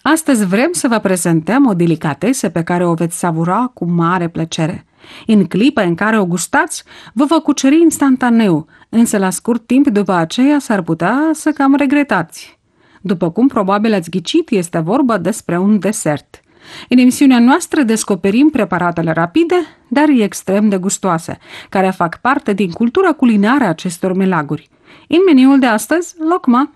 Astăzi vrem să vă prezentăm o delicatesă pe care o veți savura cu mare plăcere. În clipa în care o gustați, vă va cuceri instantaneu, însă la scurt timp după aceea s-ar putea să cam regretați. După cum probabil ați ghicit, este vorba despre un desert. În emisiunea noastră descoperim preparatele rapide, dar extrem de gustoase, care fac parte din cultura culinară a acestor melaguri. În meniul de astăzi, lokma.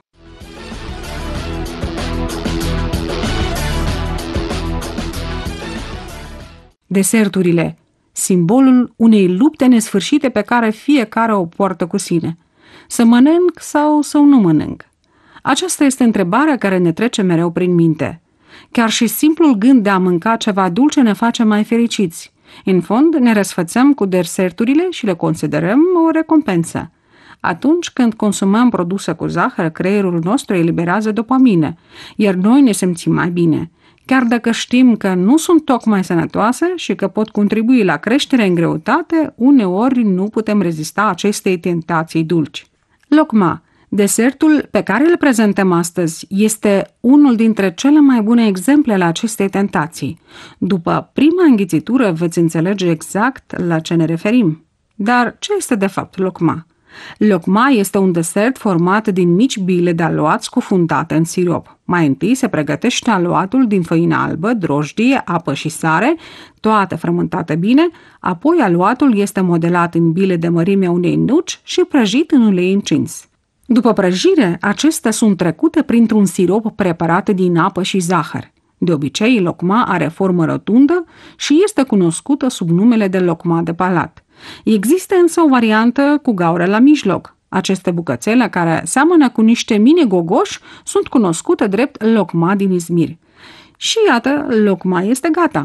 Deserturile, simbolul unei lupte nesfârșite pe care fiecare o poartă cu sine. Să mănânc sau să nu mănânc? Aceasta este întrebarea care ne trece mereu prin minte. Chiar și simplul gând de a mânca ceva dulce ne face mai fericiți. În fond, ne răsfățăm cu deserturile și le considerăm o recompensă. Atunci când consumăm produse cu zahăr, creierul nostru eliberează dopamină, iar noi ne simțim mai bine. Chiar dacă știm că nu sunt tocmai sănătoase și că pot contribui la creșterea în greutate, uneori nu putem rezista acestei tentații dulci. Lokma, desertul pe care îl prezentăm astăzi, este unul dintre cele mai bune exemple ale acestei tentații. După prima înghițitură veți înțelege exact la ce ne referim. Dar ce este de fapt lokma? Lokma este un desert format din mici bile de aluat scufundate în sirop. Mai întâi se pregătește aluatul din făină albă, drojdie, apă și sare, toate frământate bine, apoi aluatul este modelat în bile de mărimea unei nuci și prăjit în ulei încins. După prăjire, acestea sunt trecute printr-un sirop preparat din apă și zahăr. De obicei, lokma are formă rotundă și este cunoscută sub numele de lokma de palat. Există însă o variantă cu gaură la mijloc. Aceste bucățele, care seamănă cu niște mini-gogoși, sunt cunoscute drept lokma din Izmir. Și iată, lokma este gata!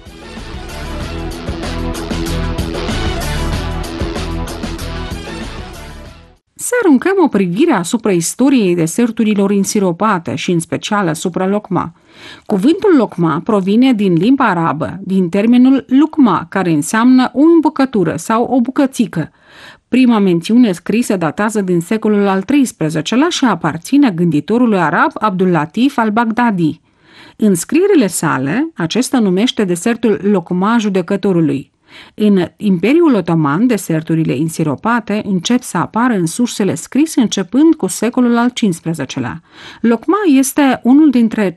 Să aruncăm o privire asupra istoriei deserturilor însiropate și în special asupra lokma. Cuvântul lokma provine din limba arabă, din termenul lukma, care înseamnă o îmbucătură sau o bucățică. Prima mențiune scrisă datează din secolul al XIII-lea și aparține gânditorului arab Abdul Latif al-Baghdadi. În scrierile sale, acesta numește desertul lokma judecătorului. În Imperiul Otoman, deserturile însiropate încep să apară în sursele scrise începând cu secolul al XV-lea. Lokma este unul dintre